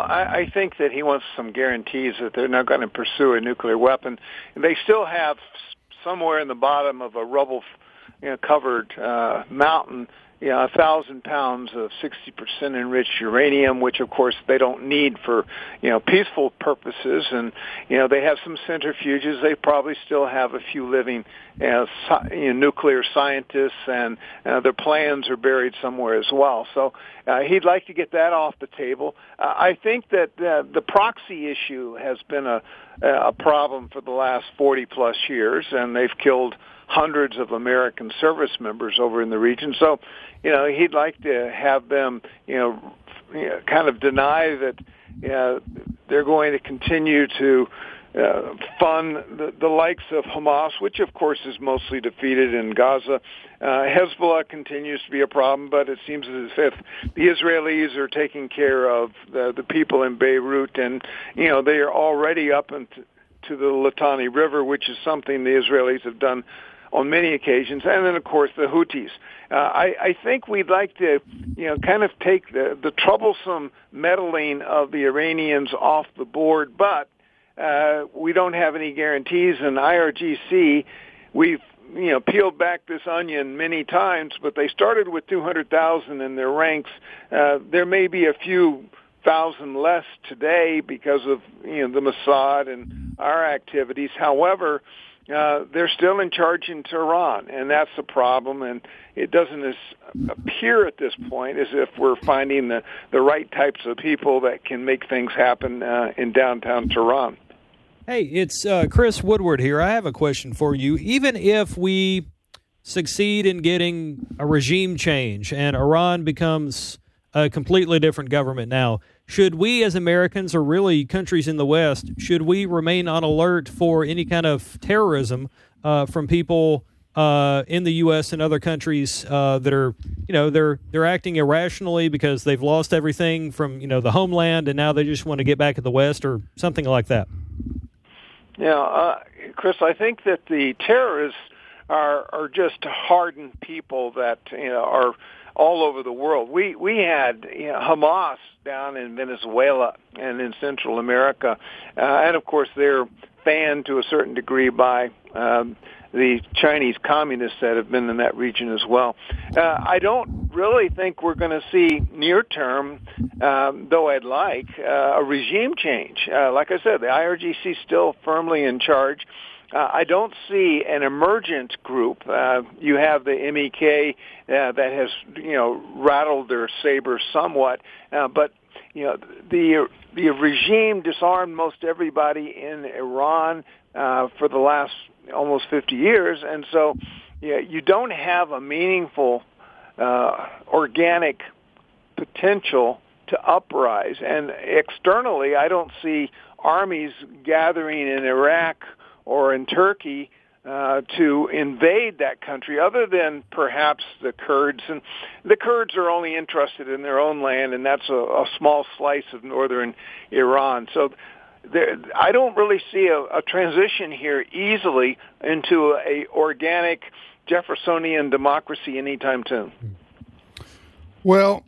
I think that he wants some guarantees that they're not going to pursue a nuclear weapon. They still have somewhere in the bottom of a rubble-covered mountain, 1,000 pounds of 60% enriched uranium, which of course they don't need for, peaceful purposes. And, they have some centrifuges. They probably still have a few living nuclear scientists, and their plans are buried somewhere as well. So he'd like to get that off the table. I think that the proxy issue has been a problem for the last 40-plus years, and they've killed hundreds of American service members over in the region. So, he'd like to have them, kind of deny that they're going to continue to fund the likes of Hamas, which of course is mostly defeated in Gaza. Hezbollah continues to be a problem, but it seems as if the Israelis are taking care of the people in Beirut, and they are already up into the Litani River, which is something the Israelis have done on many occasions, and then of course the Houthis. I think we'd like to, kind of take the troublesome meddling of the Iranians off the board, but we don't have any guarantees. And IRGC, we've peeled back this onion many times, but they started with 200,000 in their ranks. There may be a few thousand less today because of the Mossad and our activities. However, they're still in charge in Tehran, and that's the problem. And it doesn't appear at this point as if we're finding the right types of people that can make things happen in downtown Tehran. Hey, it's Chris Woodward here. I have a question for you. Even if we succeed in getting a regime change and Iran becomes a completely different government now, should we as Americans, or really countries in the West, should we remain on alert for any kind of terrorism from people in the U.S. and other countries that are, they're acting irrationally because they've lost everything from, the homeland, and now they just want to get back at the West or something like that? Yeah, Chris, I think that the terrorists are just hardened people that are all over the world. We had Hamas down in Venezuela and in Central America, and of course they're fanned to a certain degree by the Chinese communists that have been in that region as well. I don't really think we're going to see near term, though I'd like, a regime change. Like I said, the IRGC is still firmly in charge. I don't see an emergent group. You have the MEK that has, rattled their saber somewhat, but the regime disarmed most everybody in Iran for the last almost 50 years, and so you don't have a meaningful organic potential to uprise. And externally, I don't see armies gathering in Iraq or in Turkey to invade that country, other than perhaps the Kurds. And the Kurds are only interested in their own land, and that's a small slice of northern Iran. So I don't really see a transition here easily into a organic Jeffersonian democracy anytime soon. Well,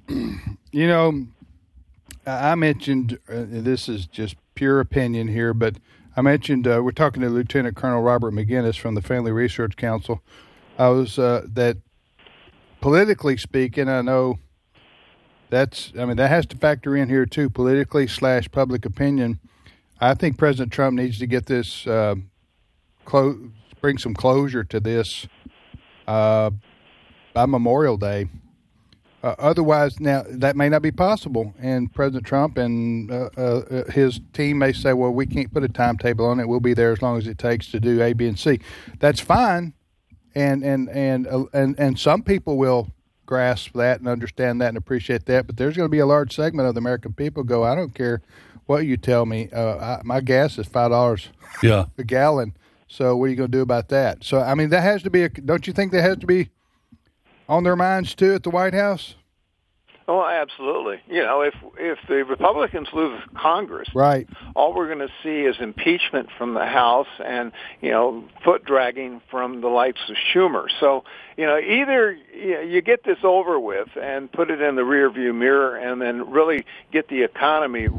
I mentioned, this is just pure opinion here, but I mentioned we're talking to Lieutenant Colonel Robert McGinnis from the Family Research Council. I was that politically speaking, I know that has to factor in here too, politically / public opinion. I think President Trump needs to get this, bring some closure to this by Memorial Day. Otherwise, now that may not be possible, and President Trump and his team may say, "Well, we can't put a timetable on it. We'll be there as long as it takes to do A, B, and C." That's fine, and some people will grasp that and understand that and appreciate that. But there's going to be a large segment of the American people go, "I don't care what you tell me. My gas is $5 a gallon. So what are you going to do about that?" So that has to be. Don't you think that has to be on their minds too at the White House? Oh, absolutely. If the Republicans lose Congress, right, all we're going to see is impeachment from the House and, foot dragging from the likes of Schumer. So, either you get this over with and put it in the rearview mirror and then really get the economy